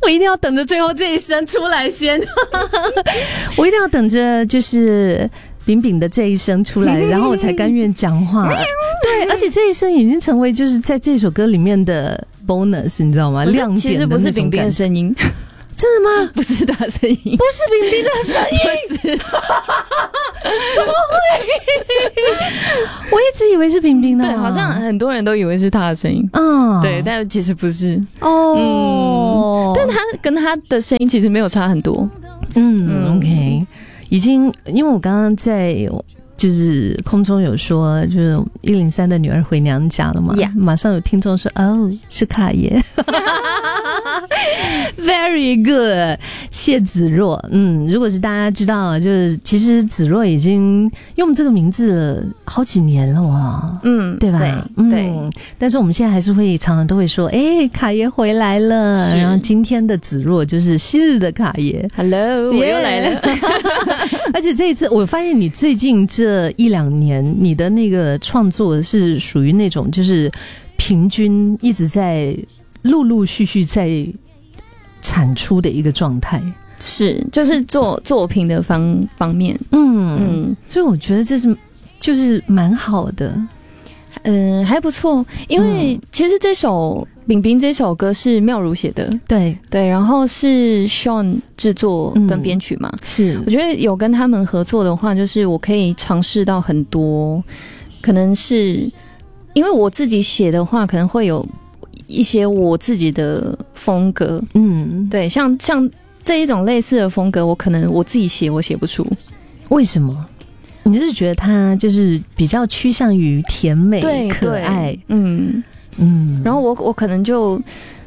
我一定要等着最后这一声出来先，我一定要等着就是饼饼的这一声出来，然后我才甘愿讲话。对，而且这一声已经成为就是在这首歌里面的 bonus， 你知道吗？亮点的那种感觉。 其实不是饼饼的声音。 真的吗？ 不是他的声音，不是饼饼的声音， 不是， 怎么会？我一直以为是饼饼的， 对，好像很多人都以为是他的声音，对，但其实不是但他跟他的声音其实没有差很多 ，OK， 已经，因为我刚刚在就是空中有说，就是103的女儿回娘家了嘛，马上有听众说，哦，是卡爷。Very good， 谢子若。如果是大家知道，就是其实子若已经用这个名字好几年了哦，对吧？对，但是我们现在还是会常常都会说，卡爷回来了。然后今天的子若就是昔日的卡爷 ，Hello， 我又来了。 而且这一次，我发现你最近这1-2年，你的那个创作是属于那种就是平均一直在陆陆续续在产出的一个状态， 是就是作品的方面， 所以我觉得这是就是蛮好的， 还不错，因为其实这首饼饼这首歌是妙如写的，对，然后是 Sean 制作跟编曲嘛，是，我觉得有跟他们合作的话，就是我可以尝试到很多，可能是因为我自己写的话，可能会有一些我自己的风格，对，像这一种类似的风格，我可能我自己写我写不出， 为什么？你是觉得它就是比较趋向于甜美、可爱， 然后我可能就，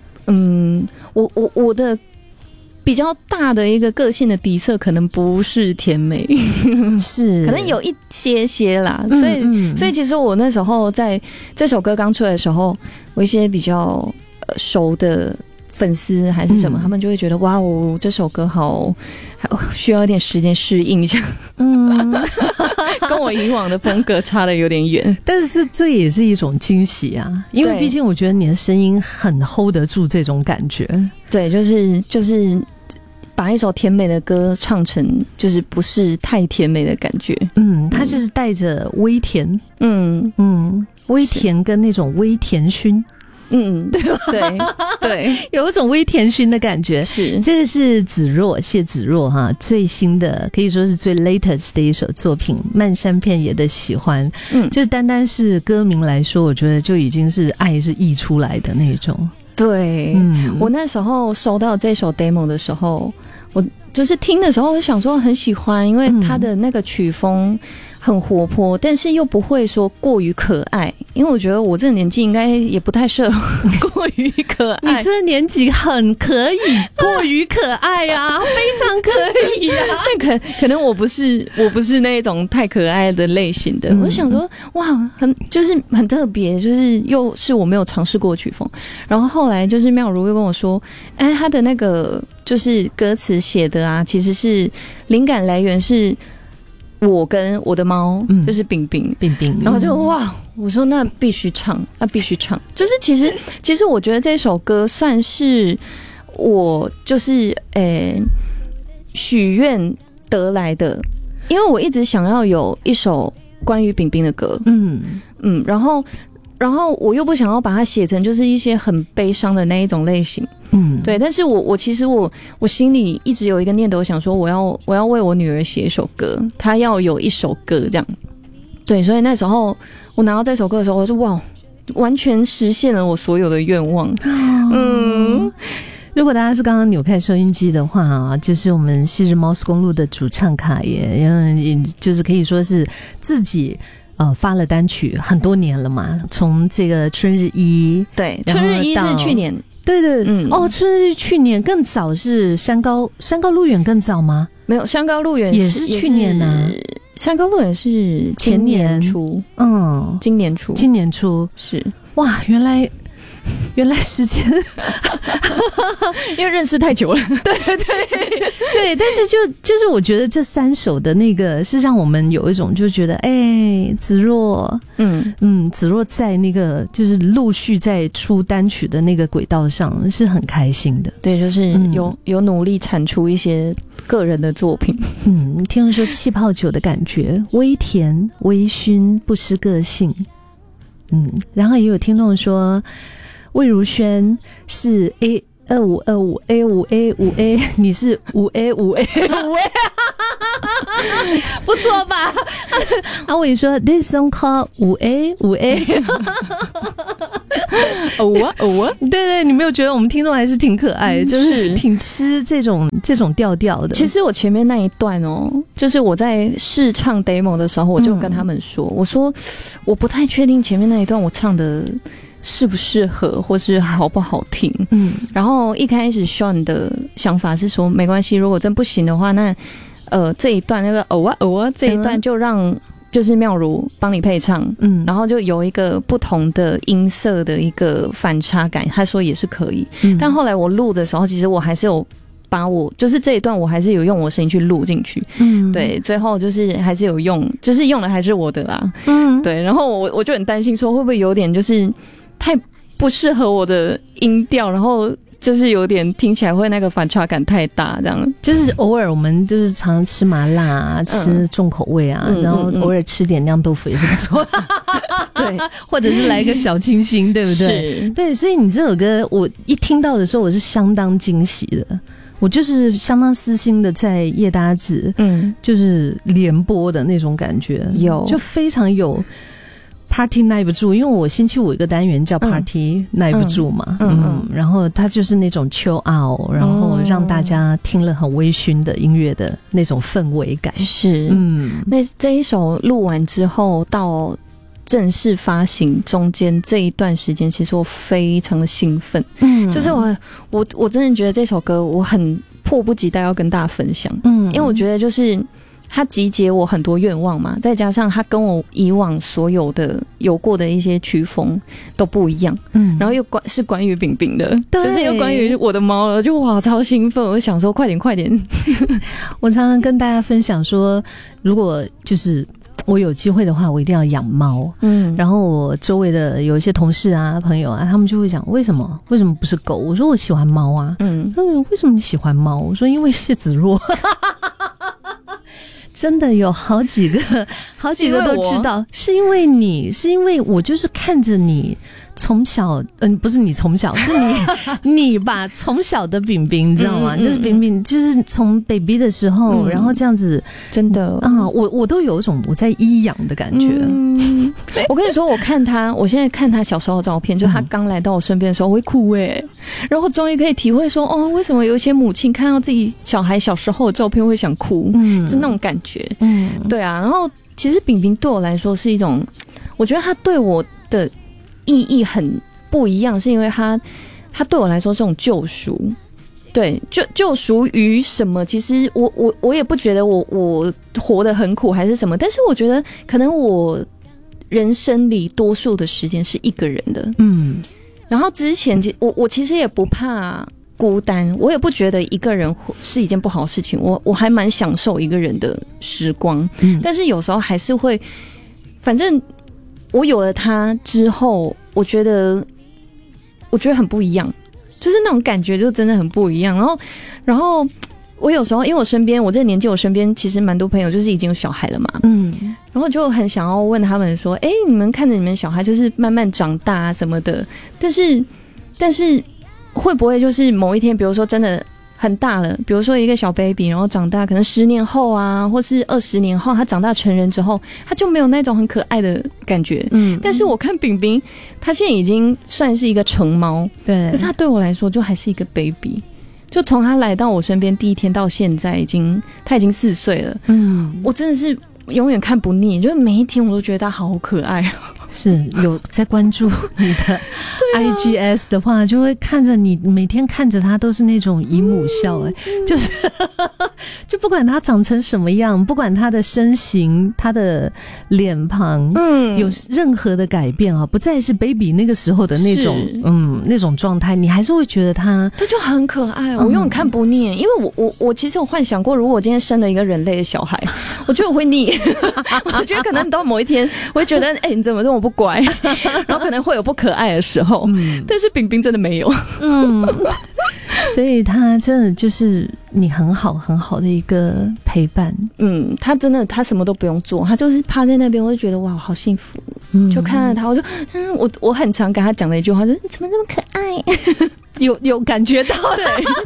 我的比较大的一个个性的底色可能不是甜美，是可能有一些啦，所以其实我那时候在这首歌刚出来的时候，我一些比较熟的粉丝还是什么，他们就会觉得哇哦，这首歌好需要一点时间适应一下，跟我以往的风格差得有点远， 但是这也是一种惊喜啊，因为毕竟我觉得你的声音很 hold 得住这种感觉， 对，就是把一首甜美的歌唱成就是不是太甜美的感觉， 它就是带着微甜，微甜跟那种微甜熏。对吧？对，有一种微甜熏的感觉。是，这个是子若谢子若哈最新的，可以说是最 latest 的一首作品《漫山遍野的喜欢》。就是单单是歌名来说，我觉得就已经是爱是溢出来的那种。 对，我那时候收到这首 demo 的时候，我就是听的时候，我想说很喜欢，因为它的那个曲风很活泼，但是又不会说过于可爱，因为我觉得我这个年纪应该也不太适合过于可爱。 你这个年纪很可以过于可爱啊，非常可以啊。 但可能我不是那种太可爱的类型的。我就想说，哇，就是很特别，就是又是我没有尝试过的曲风。然后后来就是妙如又跟我说，他的那个就是歌词写的啊，其实是灵感来源是我跟我的猫，就是饼饼，然后就哇，我说那必须唱，就是其实我觉得这首歌算是我就是许愿得来的，因为我一直想要有一首关于饼饼的歌，然后我又不想要把它写成就是一些很悲伤的那一种类型，对，但是我其实我心里一直有一个念头，想说我要为我女儿写一首歌，她要有一首歌这样，对，所以那时候我拿到这首歌的时候，我就哇，完全实现了我所有的愿望。 如果大家是刚刚扭开收音机的话啊，就是我们昔日猫斯公路的主唱卡爷，就是可以说是自己发了单曲很多年了嘛，从这个春日一， 对，春日一是去年， 对，春日去年更早是山高路远更早吗？ 没有，山高路远也是去年啊， 山高路远是今年初，今年初是哇，原来原来时间因为认识太久了。 对，但是就是我觉得这3首的那个是让我们有一种就觉得子若子若在那个就是陆续在出单曲的那个轨道上是很开心的。 对，就是有努力产出一些个人的作品。 听人说气泡酒的感觉微甜微醺不失个性。然后也有听众说魏如萱是 A2525 A5A5A 你是 5A5A 不错吧？阿伟说 This song called 5A5A 对，你没有觉得我们听众还是挺可爱的，就是挺吃这种调调的。 其实我前面那一段就是我在试唱 demo 的时候，我就跟他们说，我说我不太确定前面那一段我唱的适不适合或是好不好听。然后一开始 Sean 的想法是说没关系，如果真不行的话，那这一段那个这一段就让就是妙如帮你配唱，然后就有一个不同的音色的一个反差感，他说也是可以。但后来我录的时候，其实我还是有把我就是这一段我还是有用我声音去录进去。对，最后就是还是有用，就是用的还是我的啦。对，然后我就很担心说会不会有点就是太不适合我的音调，然后就是有点听起来会那个反差感太大，这样。 就是偶尔我们就是常常吃麻辣啊，吃重口味啊，然后偶尔吃点酿豆腐也是不错。对，或者是来一个小清新，对不对？是。对，所以你这首歌我一听到的时候，我是相当惊喜的。我就是相当私心的在叶搭子，就是联播的那种感觉，就非常有。Party 耐不住，因为我星期五有一个单元叫 Party 耐不住嘛，然后它就是那种 chill out， 然后让大家听了很微醺的音乐的那种氛围感。 是，那这一首录完之后到正式发行中间这一段时间，其实我非常的兴奋，就是我真的觉得这首歌我很迫不及待要跟大家分享，因为我觉得就是它集结我很多愿望嘛，再加上它跟我以往所有的有过的一些曲风都不一样，然后又是关于饼饼的，就是又关于我的猫了，就哇超兴奋，我就想说快点。 我常常跟大家分享说，如果就是我有机会的话，我一定要养猫。然后我周围的有一些同事啊、朋友啊，他们就会讲为什么不是狗？我说我喜欢猫啊。他们为什么你喜欢猫？我说因为谢子若。真的有好几个都知道，是因为我就是看着你从小，不是你从小，是你吧，从小的饼饼，你知道吗？就是饼饼，就是从 baby 的时候，然后这样子， 真的啊，我都有一种我在医养的感觉。 我跟你说，我现在看他小时候的照片，就他刚来到我身边的时候，我会哭然后终于可以体会说，为什么有一些母亲看到自己小孩小时候的照片会想哭，是那种感觉。对啊。然后其实饼饼对我来说是一种，我觉得他对我的意义很不一样，是因为他对我来说这种救赎，对，救赎于什么？其实我也不觉得我活得很苦还是什么，但是我觉得可能我人生里多数的时间是一个人的，然后之前我其实也不怕孤单，我也不觉得一个人是一件不好的事情，我还蛮享受一个人的时光，但是有时候还是会，反正我有了他之后，我觉得很不一样，就是那种感觉就真的很不一样。然后我有时候因为我这个年纪，我身边其实蛮多朋友就是已经有小孩了嘛，然后就很想要问他们说，你们看着你们小孩就是慢慢长大啊什么的，但是会不会就是某一天，比如说真的很大了，比如说一个小 baby， 然后长大可能10年后啊，或是20年后，他长大成人之后，他就没有那种很可爱的感觉。但是我看饼饼，他现在已经算是一个成猫，对，可是他对我来说就还是一个 baby。就从他来到我身边第一天到现在，他已经4岁了。我真的是永远看不腻，就是每一天我都觉得他好可爱。 是有在关注你的 IGS 的话，就会看着你每天看着他都是那种姨母笑，就是就不管他长成什么样，不管他的身形、他的脸庞，有任何的改变啊，不再是 baby 那个时候的那种那种状态，你还是会觉得他就很可爱，我永远看不腻。因为我其实有幻想过，如果我今天生了一个人类的小孩，我觉得我会腻。我觉得可能到某一天，我会觉得，你怎么这么不乖？然后可能会有不可爱的时候，但是饼饼真的没有。 所以他真的就是你很好很好的一个陪伴。 他真的他什么都不用做，他就是趴在那边，我就觉得哇，好幸福。就看到他，我就我很常跟他讲的一句话，就是你怎么这么可爱？ 有感觉到， 对，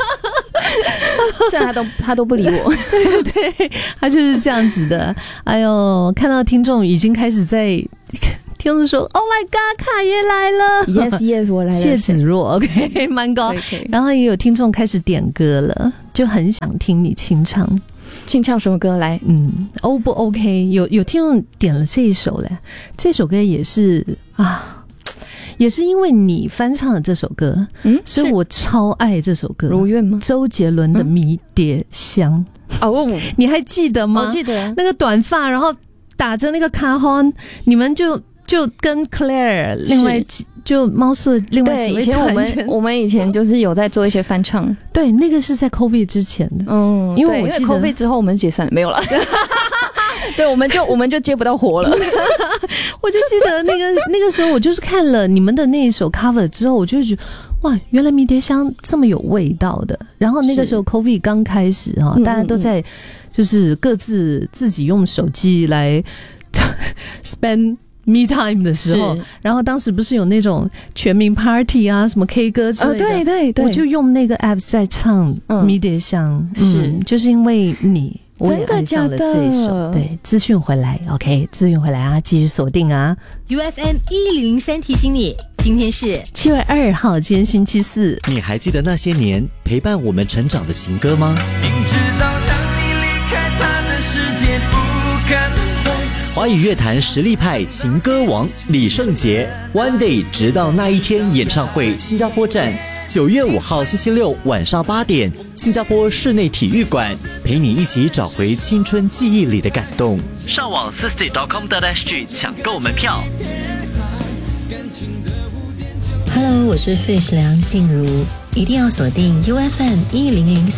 虽然他都不理我， 对，他就是这样子的。哎呦，看到听众已经开始在听众说 ，Oh my God， 卡爷来了 ，Yes， 我来了， 谢子若 ，OK， 蛮高。然后也有听众开始点歌了，就很想听你清唱。 清唱什么歌来 ？O 不 OK？ 有听众点了这一首嘞，这首歌也是啊，也是因为你翻唱了这首歌，所以我超爱这首歌。 如愿吗？ 周杰伦的《迷迭香》你还记得吗？ 我记得那个短发，然后打着那个卡hon你们就跟 Claire 另外就猫宿另外几位团员， 我们以前就是有在做一些翻唱。 对，那个是在 COVID 之前的， 因为 COVID 之后我们解散了，没有了。对，我们就接不到活了。 我就记得那个时候，我就是看了你们的那一首 cover 之后，我就觉得哇，原来迷迭香这么有味道的。然后那个时候 COVID 刚开始大家都在就是各自己用手机来spend me time 的时候，然后当时不是有那种全民 party 啊，什么 K 歌之类的，对，我就用那个 app 在唱迷迭香，就是因为你。我也爱上了这一首，对，资讯回来 ，OK， 资讯回来啊，继续锁定啊。 UFM 1003提醒你，今天是 7月2号，今天星期四。 你还记得那些年陪伴我们成长的情歌吗？明知道当你离开他的世界不可能。华语乐坛实力派情歌王李圣杰 ，One Day 直到那一天演唱会新加坡站。9月5号星期六晚上8点，新加坡室内体育馆，陪你一起找回青春记忆里的感动。上网 sisty.com.sg 抢购门票。 Hello， 我是 Fish 梁静茹，一定要锁定 UFM 1003。